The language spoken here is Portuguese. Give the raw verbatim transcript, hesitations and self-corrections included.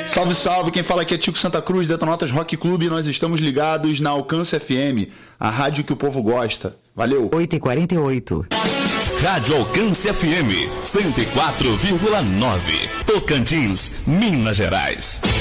Salve, salve, quem fala aqui é Tico Santa Cruz, Detonautas Rock Clube, e nós estamos ligados na Alcance F M, a rádio que o povo gosta. Valeu! oito e quarenta e oito. Rádio Alcance F M, cento e quatro vírgula nove, Tocantins, Minas Gerais.